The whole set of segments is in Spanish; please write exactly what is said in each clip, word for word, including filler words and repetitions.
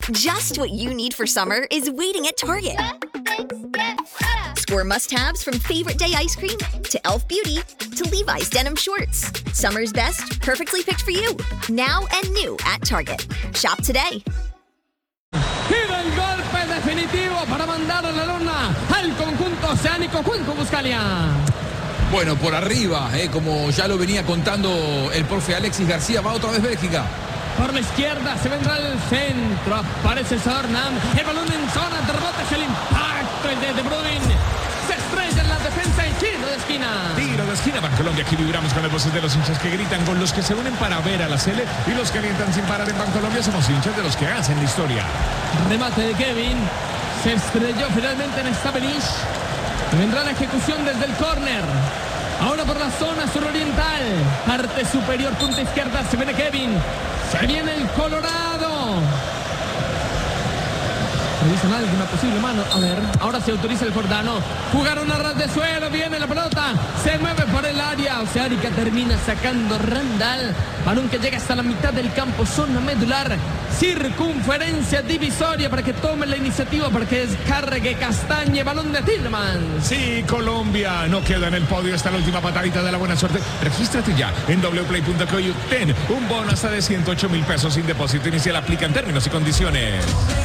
Just what you need for summer is waiting at Target. Score must-haves from favorite day ice cream to e l f Beauty to Levi's denim shorts. Summer's best, perfectly picked for you. Now and new at Target. Shop today. Gira el golpe definitivo para mandar a la lona al conjunto oceánico. Juanjo Buscalia. Bueno, por arriba, eh, como ya lo venía contando el profe Alexis García, va otra vez Bélgica. Por la izquierda se vendrá el centro. Aparece Sornam. El balón en zona de rebote. Es el impacto. El de De Bruyne. Se estrella en la defensa y tiro de esquina. Tiro de esquina para Colombia. Aquí vibramos con las voces de los hinchas que gritan, con los que se unen para ver a la Sele y los que alientan sin parar en Bancolombia. Somos hinchas de los que hacen la historia. Remate de Kevin. Se estrelló finalmente en Stavenich. Vendrá la ejecución desde el córner. Ahora por la zona suroriental. Parte superior, punta izquierda. Se viene Kevin. Se viene el Colorado. Revisan alguna posible mano. A ver, ahora se autoriza el Jordano. Jugaron a ras de suelo. Viene la pelota. Se mueve por el área. Oceánica termina sacando Randall. Balón que llega hasta la mitad del campo. Zona medular. Circunferencia divisoria para que tome la iniciativa, para que descargue Castañe. Balón de Tillman. Sí, Colombia no queda en el podio. Está la última patadita de la buena suerte. Regístrate ya en wplay punto co y ten un bono hasta de ciento ocho mil pesos sin depósito inicial. Aplica en términos y condiciones.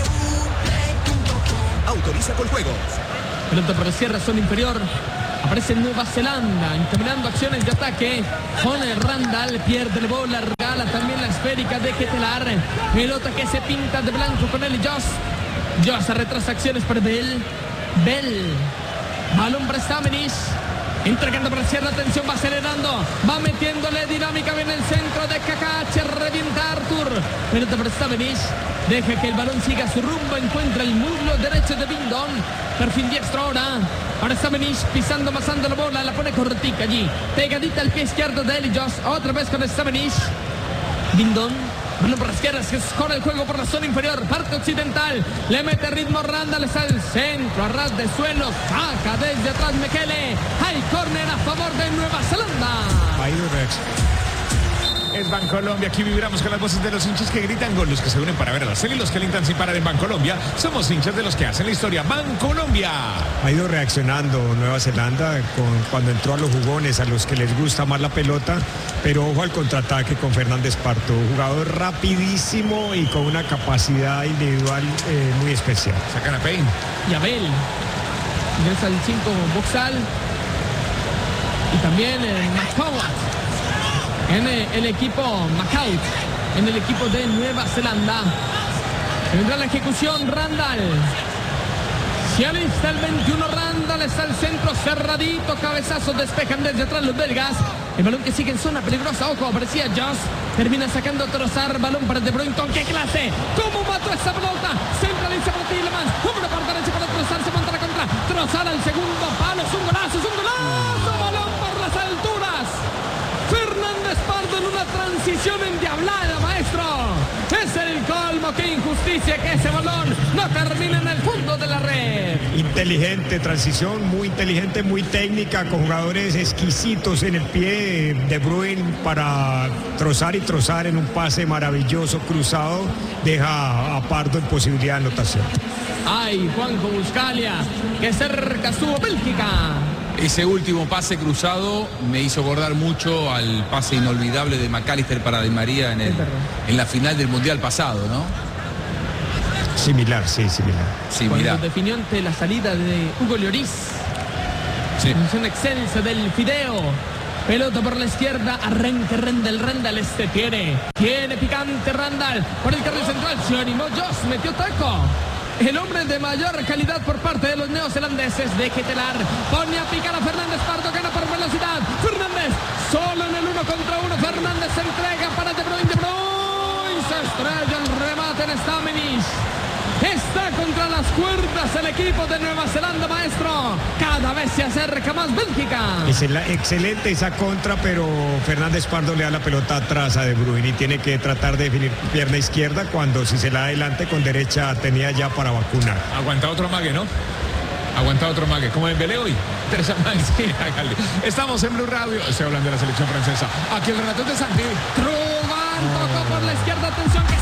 Autoriza con juegos. Pelota por la sierra, zona inferior. Aparece Nueva Zelanda, encaminando acciones de ataque. Con el Randall, pierde el bola, regala también la esférica de Ketelar. Pelota que se pinta de blanco con él y Joss. Joss retrasa acciones para Bell. Bell. Balón para Stavenich. Entregando por la sierra, atención, va acelerando. Va metiéndole dinámica, viene el centro de Cacache, revienta Arthur. Pelota para Stavenich. Deja que el balón siga su rumbo, encuentra el muslo derecho de Bindon. Perfil diestro ahora. Ahora Stavenich pisando, amasando la bola, la pone cortica allí. Pegadita al pie izquierdo de Elios. Otra vez con Stavenich. Bindon. Balón por la izquierda, se escora el juego por la zona inferior. Parte occidental. Le mete ritmo Randall, está al centro, a ras de suelo. Saca desde atrás Mekele. Hay córner a favor de Nueva Zelanda. Ahí Rex. Es Bancolombia, aquí vibramos con las voces de los hinchas que gritan, con los que se unen para ver a la serie y los que alientan sin parar en Bancolombia. Somos hinchas de los que hacen la historia. Bancolombia. Ha ido reaccionando Nueva Zelanda con, cuando entró a los jugones, a los que les gusta más la pelota, pero ojo al contraataque con Fernández Parto, jugador rapidísimo y con una capacidad individual eh, muy especial. Sacan a Payne. Y Abel. Ingresa el cinco Boxal. Y también el McCowat. En el equipo Macaut, en el equipo de Nueva Zelanda. Vendrá la ejecución Randall. Se alista el veintiuno Randall, está al centro cerradito, cabezazo, despejan desde atrás los belgas. El balón que sigue en zona peligrosa, ojo, aparecía Joss. Termina sacando a Trozar, balón para De Bruyne. ¡Qué clase! ¿Cómo mató esa pelota? Centraliza para Tielemans. Hombre para derecha para Trozar, se monta la contra. Trozar al segundo palo, es un golazo, es un golazo. Balón por las alturas. Fernández Pardo en una transición endiablada, maestro. Es el colmo, qué injusticia que ese balón no termine en el fondo de la red. Inteligente transición, muy inteligente, muy técnica, con jugadores exquisitos en el pie. De Bruyne para trozar y trozar en un pase maravilloso cruzado, deja a Pardo en posibilidad de anotación. Ay, Juanjo Buscalia, que cerca estuvo Bélgica. Ese último pase cruzado me hizo acordar mucho al pase inolvidable de McAllister para Di María en, el, en la final del Mundial pasado, ¿no? Similar, sí, similar. Similar. Cuando definió ante la salida de Hugo Lloris. Sí. Función excelsa del Fideo. Pelota por la izquierda, arranque Randall, Randall este tiene, tiene picante Randall, por el carril central, se animó Joss, metió taco. El hombre de mayor calidad por parte de los neozelandeses de Ketelar. Pone a picar a Fernández Pardo, gana por velocidad. Fernández, solo en el uno contra uno. Fernández se entrega para De Bruyne. De Bruyne se estrella el remate en Stavenich. Está contra las cuerdas el equipo de Nueva Zelanda, maestro. Cada vez se acerca más Bélgica. Es excelente esa contra, pero Fernández Pardo le da la pelota atrás a De Bruyne y tiene que tratar de definir pierna izquierda cuando si se la da adelante con derecha tenía ya para vacunar. Aguanta otro mague, ¿no? Aguanta otro mague, como en Belé hoy. Teresa Magues, sí, hágale. Estamos en Blue Radio. Estoy hablando de la selección francesa. Aquí el relato de Santi. Truban tocó por la izquierda, atención que